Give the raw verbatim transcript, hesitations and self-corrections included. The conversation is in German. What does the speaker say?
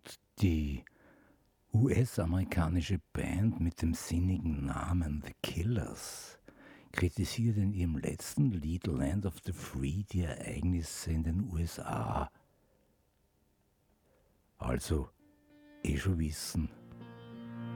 Die U S-amerikanische Band mit dem sinnigen Namen The Killers kritisiert in ihrem letzten Lied Land of the Free die Ereignisse in den U S A. Also, eh schon wissen,